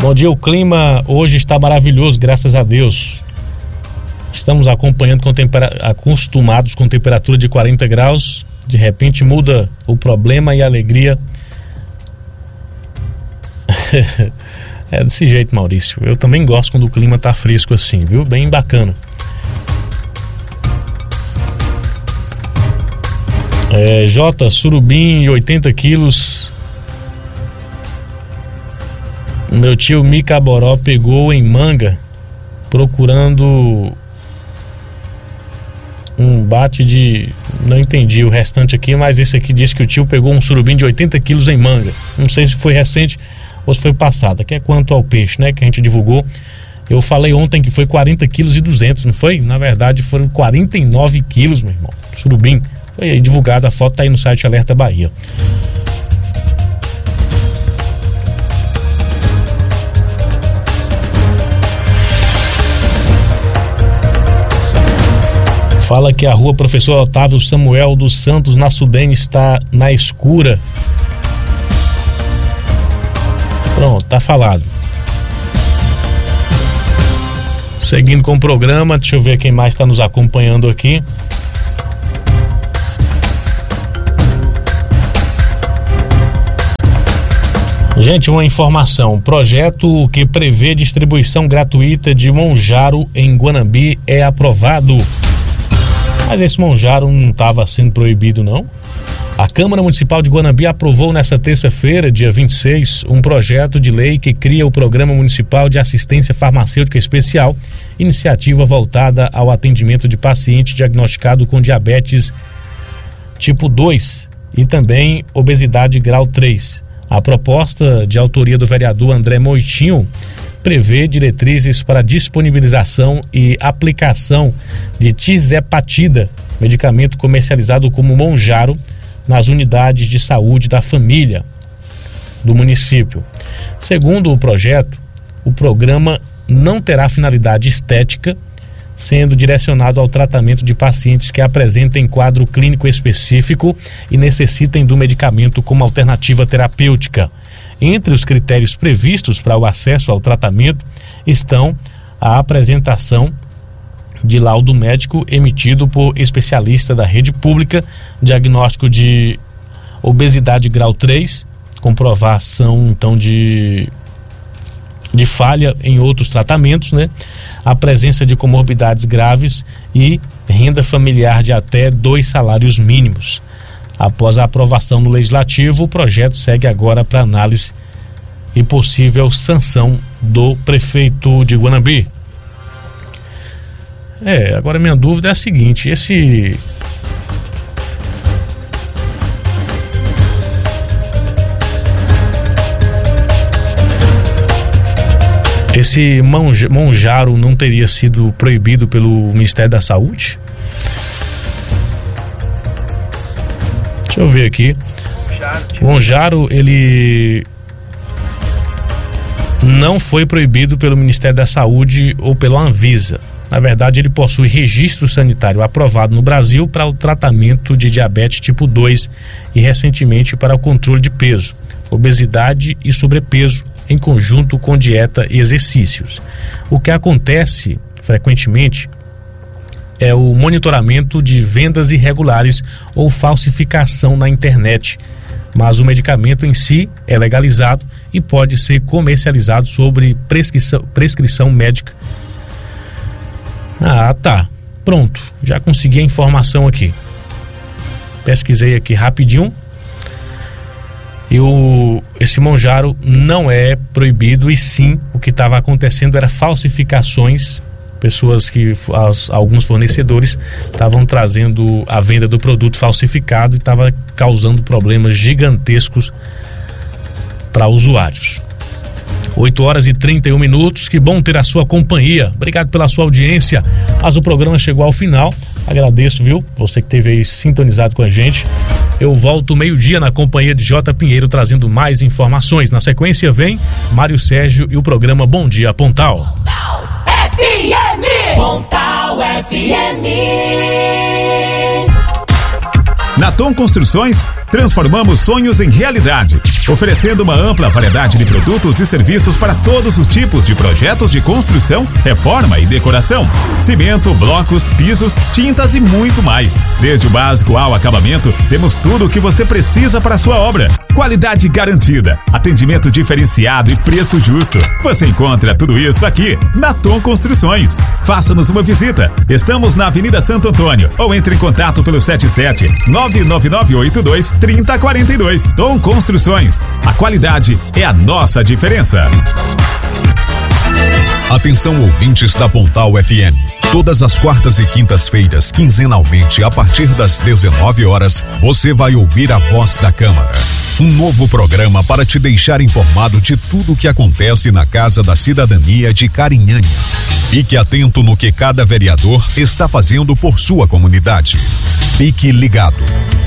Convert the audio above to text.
Bom dia, o clima hoje está maravilhoso, graças a Deus. Estamos acompanhando acostumados com temperatura de 40 graus. De repente muda o problema e a alegria. É desse jeito, Maurício. Eu também gosto quando o clima tá fresco assim, viu? Bem bacana. Jota, surubim, 80 quilos. Meu tio Mica Boró pegou em Manga, procurando um bate de... Não entendi o restante aqui, mas esse aqui diz que o tio pegou um surubim de 80 quilos em Manga. Não sei se foi recente ou se foi passado. Aqui é quanto ao peixe, né, que a gente divulgou. Eu falei ontem que foi 40 quilos e 200, não foi? Na verdade foram 49 quilos, meu irmão, surubim. Foi aí divulgada, a foto tá aí no site Alerta Bahia. Fala que a rua Professor Otávio Samuel dos Santos, na Sudene, está na escura. Pronto, tá falado. Seguindo com o programa, deixa eu ver quem mais está nos acompanhando aqui. Gente, uma informação: projeto que prevê distribuição gratuita de monjaro em Guanambi é aprovado. Mas esse monjaro não estava sendo proibido, não. A Câmara Municipal de Guanambi aprovou nesta terça-feira, dia 26, um projeto de lei que cria o Programa Municipal de Assistência Farmacêutica Especial, iniciativa voltada ao atendimento de paciente diagnosticado com diabetes tipo 2 e também obesidade grau 3. A proposta, de autoria do vereador André Moitinho, prevê diretrizes para disponibilização e aplicação de tizepatida, medicamento comercializado como monjaro, nas unidades de saúde da família do município. Segundo o projeto, o programa não terá finalidade estética, sendo direcionado ao tratamento de pacientes que apresentem quadro clínico específico e necessitem do medicamento como alternativa terapêutica. Entre os critérios previstos para o acesso ao tratamento estão a apresentação de laudo médico emitido por especialista da rede pública, diagnóstico de obesidade grau 3, comprovação então de falha em outros tratamentos, né? A presença de comorbidades graves e renda familiar de até 2 salários mínimos. Após a aprovação no Legislativo, o projeto segue agora para análise e possível sanção do prefeito de Guanambi. Agora minha dúvida é a seguinte: esse monjaro não teria sido proibido pelo Ministério da Saúde? Deixa eu ver aqui. O monjaro, ele não foi proibido pelo Ministério da Saúde ou pela Anvisa. Na verdade, ele possui registro sanitário aprovado no Brasil para o tratamento de diabetes tipo 2 e recentemente para o controle de peso, obesidade e sobrepeso, em conjunto com dieta e exercícios. O que acontece frequentemente é o monitoramento de vendas irregulares ou falsificação na internet, mas o medicamento em si é legalizado e pode ser comercializado sob prescrição médica. Tá, pronto, já consegui a informação aqui. Pesquisei aqui rapidinho e esse monjaro não é proibido, e sim, o que estava acontecendo era falsificações. Pessoas alguns fornecedores estavam trazendo a venda do produto falsificado e estava causando problemas gigantescos para usuários. 8h31, que bom ter a sua companhia. Obrigado pela sua audiência. Mas o programa chegou ao final. Agradeço, viu? Você que esteve aí sintonizado com a gente. Eu volto meio-dia na companhia de J. Pinheiro, trazendo mais informações. Na sequência vem Mário Sérgio e o programa Bom Dia Pontal. Pontal FM! Pontal FM! Na Tom Construções, transformamos sonhos em realidade, oferecendo uma ampla variedade de produtos e serviços para todos os tipos de projetos de construção, reforma e decoração. Cimento, blocos, pisos, tintas e muito mais. Desde o básico ao acabamento, temos tudo o que você precisa para a sua obra. Qualidade garantida, atendimento diferenciado e preço justo. Você encontra tudo isso aqui na Tom Construções. Faça-nos uma visita. Estamos na Avenida Santo Antônio ou entre em contato pelo 77-99982-3042. Tom Construções. A qualidade é a nossa diferença. Atenção, ouvintes da Pontal FM. Todas as quartas e quintas-feiras, quinzenalmente, a partir das 19 horas, você vai ouvir a Voz da Câmara. Um novo programa para te deixar informado de tudo o que acontece na Casa da Cidadania de Carinhanha. Fique atento no que cada vereador está fazendo por sua comunidade. Fique ligado.